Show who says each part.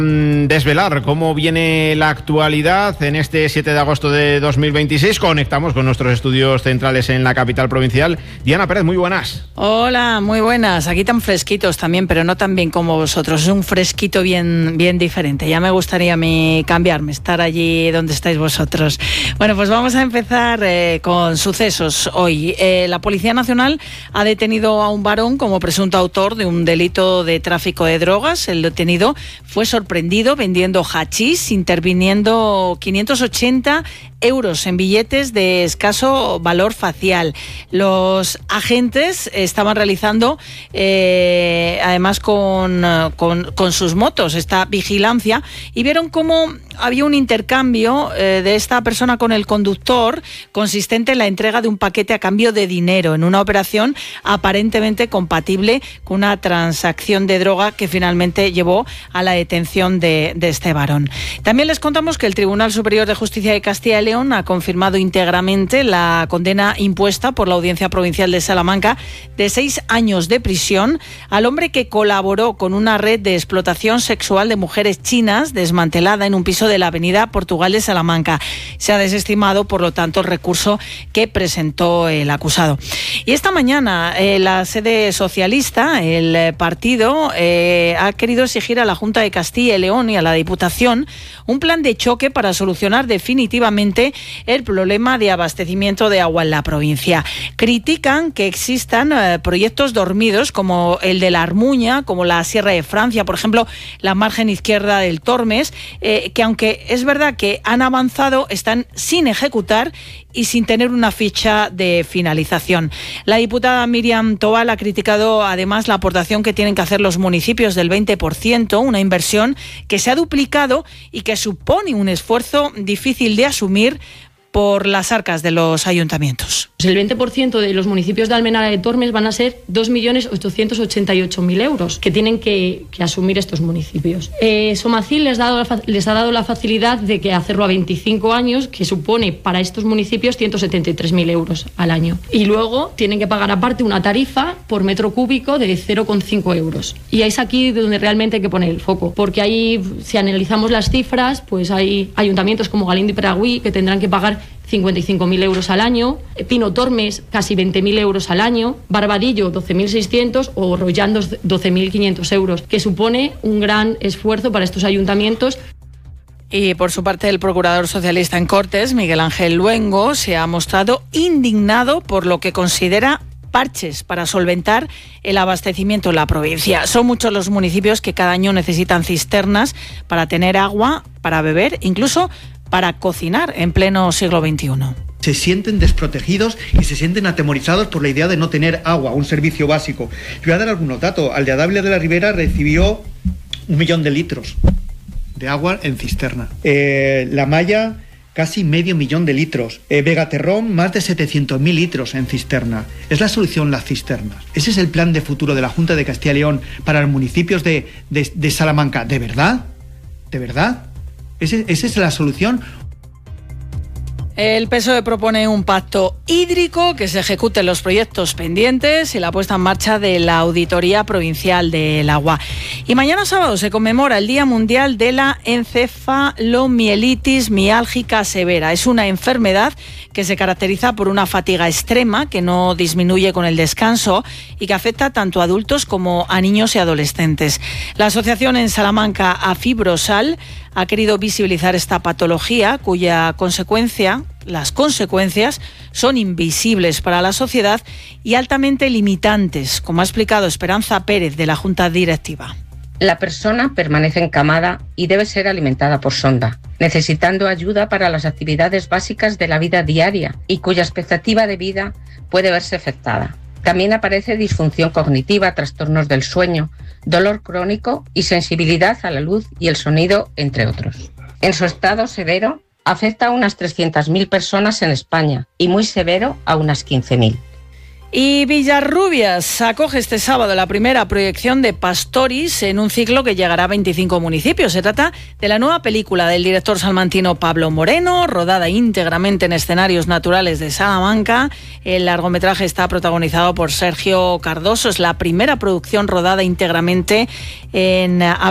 Speaker 1: Desvelar cómo viene la actualidad en este 7 de agosto de 2026. Conectamos con nuestros estudios centrales en la capital provincial. Diana Pérez, muy buenas.
Speaker 2: Hola, muy buenas. Aquí tan fresquitos también, pero no tan bien como vosotros. Es un fresquito bien diferente. Ya me gustaría a mí cambiarme, estar allí donde estáis vosotros. Bueno, pues vamos a empezar con sucesos hoy. La Policía Nacional ha detenido a un varón como presunto autor de un delito de tráfico de drogas. El detenido fue sorprendido vendiendo hachís, interviniendo 580 euros en billetes de escaso valor facial. Los agentes estaban realizando, además con sus motos, esta vigilancia, y vieron cómo había un intercambio de esta persona con el conductor consistente en la entrega de un paquete a cambio de dinero en una operación aparentemente compatible con una transacción de droga que finalmente llevó a la detención de este varón. También les contamos que el Tribunal Superior de Justicia de Castilla y León ha confirmado íntegramente la condena impuesta por la Audiencia Provincial de Salamanca de 6 años de prisión al hombre que colaboró con una red de explotación sexual de mujeres chinas desmantelada en un piso de la avenida Portugal de Salamanca. Se ha desestimado, por lo tanto, el recurso que presentó el acusado. Y esta mañana la sede socialista, el partido, ha querido exigir a la Junta de Castilla y León y a la Diputación un plan de choque para solucionar definitivamente el problema de abastecimiento de agua en la provincia. Critican que existan proyectos dormidos como el de la Armuña, como la Sierra de Francia, por ejemplo, la margen izquierda del Tormes, que aunque es verdad que han avanzado, están sin ejecutar y sin tener una ficha de finalización. La diputada Miriam Tobal ha criticado además la aportación que tienen que hacer los municipios del 20%, una inversión que se ha duplicado y que supone un esfuerzo difícil de asumir por las arcas de los ayuntamientos.
Speaker 3: El 20% de los municipios de Almenara de Tormes van a ser 2.888.000 euros que tienen que asumir estos municipios. Somacil les ha dado la facilidad de que hacerlo a 25 años, que supone para estos municipios 173.000 euros al año. Y luego tienen que pagar aparte una tarifa por metro cúbico de 0,5 euros. Y es aquí donde realmente hay que poner el foco, porque ahí, si analizamos las cifras, pues hay ayuntamientos como Galindo y Peragüí que tendrán que pagar 55.000 euros al año, Pino Tormes casi 20.000 euros al año, Barbadillo 12.600 o Rollán 12.500 euros, que supone un gran esfuerzo para estos ayuntamientos.
Speaker 2: Y por su parte, el procurador socialista en Cortes, Miguel Ángel Luengo, se ha mostrado indignado por lo que considera parches para solventar el abastecimiento en la provincia. Son muchos los municipios que cada año necesitan cisternas para tener agua, para beber, incluso para cocinar en pleno siglo XXI.
Speaker 4: Se sienten desprotegidos y se sienten atemorizados por la idea de no tener agua, un servicio básico. Yo voy a dar algunos datos. Aldeadable de la Ribera recibió 1 millón de litros de agua en cisterna. La Maya, casi medio millón de litros. Vegaterrón, más de 700.000 litros en cisterna. ¿Es la solución las cisternas? ¿Ese es el plan de futuro de la Junta de Castilla y León para los municipios de Salamanca? ¿De verdad? ¿De verdad? ¿Esa es la solución?
Speaker 2: El PSOE propone un pacto hídrico, que se ejecuten los proyectos pendientes y la puesta en marcha de la Auditoría Provincial del Agua. Y mañana sábado se conmemora el Día Mundial de la Encefalomielitis Miálgica Severa. Es una enfermedad que se caracteriza por una fatiga extrema que no disminuye con el descanso y que afecta tanto a adultos como a niños y adolescentes. La asociación en Salamanca Afibrosal ha querido visibilizar esta patología las consecuencias son invisibles para la sociedad y altamente limitantes, como ha explicado Esperanza Pérez de la Junta Directiva.
Speaker 5: La persona permanece encamada y debe ser alimentada por sonda, necesitando ayuda para las actividades básicas de la vida diaria y cuya expectativa de vida puede verse afectada. También aparece disfunción cognitiva, trastornos del sueño, dolor crónico y sensibilidad a la luz y el sonido, entre otros. En su estado severo, afecta a unas 300.000 personas en España y muy severo a unas 15.000.
Speaker 2: Y Villarrubias acoge este sábado la primera proyección de Pastoris en un ciclo que llegará a 25 municipios. Se trata de la nueva película del director salmantino Pablo Moreno, rodada íntegramente en escenarios naturales de Salamanca. El largometraje está protagonizado por Sergio Cardoso. Es la primera producción rodada íntegramente en